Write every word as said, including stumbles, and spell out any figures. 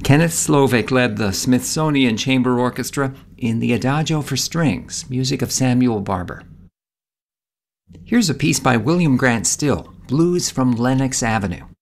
Kenneth Slovik led the Smithsonian Chamber Orchestra in the Adagio for Strings, music of Samuel Barber. Here's a piece by William Grant Still, Blues from Lenox Avenue.